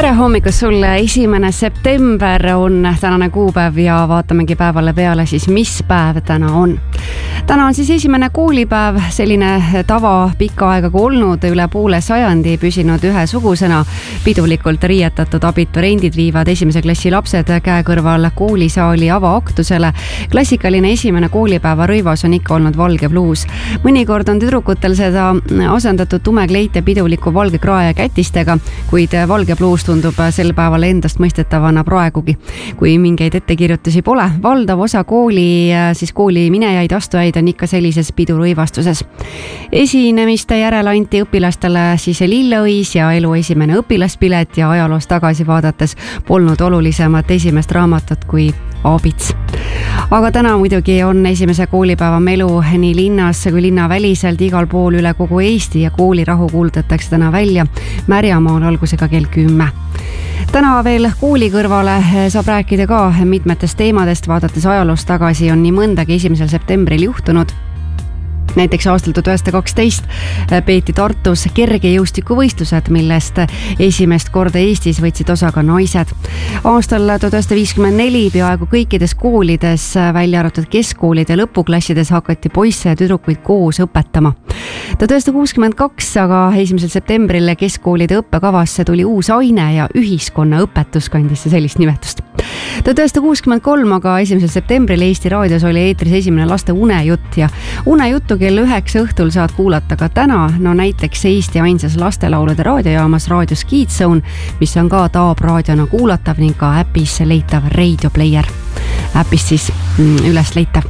tere hommikust sulle, 1. september on tänane kuupäev ja vaatamegi päevale peale siis, mis päev täna on. Täna on siis esimene koolipäev, selline tava pikka aega kui olnud, üle poole sajandi püsinud ühesugusena. Pidulikult riietatud abiturendid viivad esimese klassi lapsed käe kõrval koolisaali avaaktusele. Klassikaline esimene koolipäeva rõivas on ikka olnud valge bluus. Mõnikord on tüdrukutel seda asendatud tumekleit ja piduliku valge krae kätistega, kuid valge bluus tundub sel päeval endast mõistetavana praegugi, kui mingeid ettekirjutusi pole. Valdav osa kooli minejaid astujaid on ikka sellises pidurõivastuses. Esinemiste järel anti õpilastele siis lilleõis ja elu esimene õpilaspilet ja ajaloos tagasi vaadates polnud olulisemat esimest raamatut kui Aabits. Aga täna muidugi on esimese koolipäeva melu nii linnas kui linnaväliselt igal pool üle kogu Eesti ja koolirahu kuulutatakse täna välja Märjamaal algusega kell 10. Täna veel kooli kõrvale saab rääkida ka mitmetest teemadest, vaadates ajaloost tagasi on nii mõndagi 1. septembril juhtunud. Näiteks aastal 1912 peeti Tartus kergejõustikuvõistlused, millest esimest korda Eestis võtsid osa ka naised. Aastal 1954 peaaegu kõikides koolides, välja arvatud keskkoolide lõpuklassides, hakati poisse ja tüdrukuid koos õpetama. 1962 aga 1. septembril keskkoolide õppekavasse tuli uus aine ja ühiskonnaõpetus kandis sellist nimetust. 1963 aga 1. septembril Eesti raadios oli eetris esimene laste unejutt ja unejuttu kell 9 õhtul saad kuulata ka täna, näiteks Eesti ainsas lastelaulude raadiojaamas Raadio Skidzone, mis on ka Taab raadiona kuulatav ning ka äpis leitav Radio Player. Äpist siis üles leitav.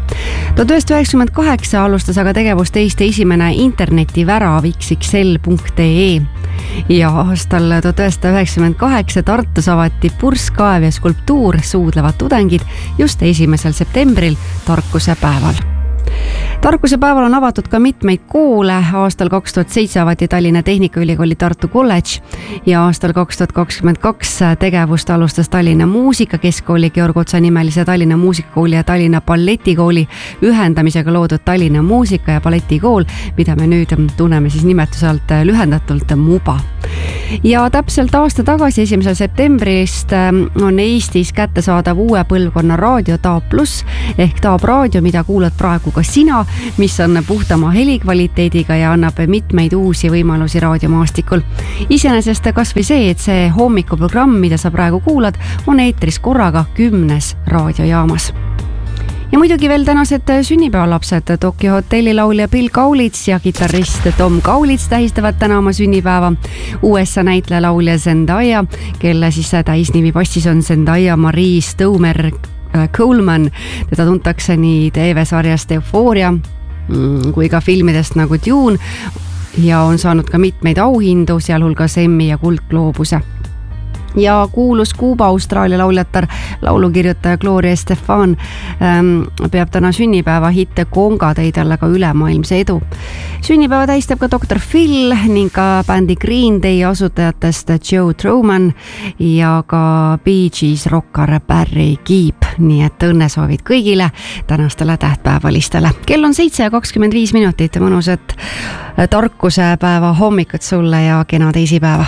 1998 alustas aga tegevust Eesti esimene internetivärav xxl.ee ja aastal 1998 Tartus avati purskkaev ja skulptuur Suudlevad tudengid just 1. septembril tarkuse päeval. Tarkuse päeval on avatud ka mitmeid koole. Aastal 2007 avati Tallinna Tehnikaülikooli Tartu Kolledž ja aastal 2022 tegevust alustas Tallinna Muusikakeskkooli Georg Otsa nimelise Tallinna Muusikakooli ja Tallinna Balletikooli ühendamisega loodud Tallinna Muusika- ja Balletikool, mida me nüüd tunneme siis nimetuselt lühendatult MUBA. Ja täpselt aasta tagasi 1. septembrist on Eestis kättesaadav uue põlvkonna raadio Taab Plus ehk Taab raadio, mida kuulad praegu ka sina, mis on puhtama helikvaliteediga ja annab mitmeid uusi võimalusi raadiomaastikul. Iseenesest kas või see, et see hommikuprogramm, mida sa praegu kuulad, on eetris korraga 10 raadiojaamas. Ja muidugi veel tänased sünnipäevalapsed. Tokyo Hotelli laulja Bill Kaulitz ja kitarrist Tom Kaulitz tähistavad täna oma sünnipäeva. USA näitleja laulja Zendaya, kelle siis täisnimi passis on Zendaya Marie Stomer Coleman. Teda tuntakse nii TV-sarjast Euphoria kui ka filmidest nagu Dune ja on saanud ka mitmeid auhindu, sealhulgas Emmy ja Kuldgloobuse. Ja kuulus Kuuba Austraalia lauljatar, laulukirjutaja Gloria Estefan peab täna sünnipäeva, hitte Konga tõi talle ka ülemaailmse edu. Sünnipäeva tähistab ka Dr. Phil ning ka bändi Green Day asutajatest Joe Truman ja ka Bee Gees rokkar Barry Gibb. Nii et õnnesoovid kõigile tänastele tähtpäevalistele. Kell on 7:25 minutit, mõnusat tarkuse päeva hommikut sulle ja kena teisipäeva.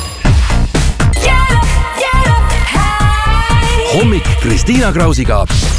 Hommik Kristiina Krausiga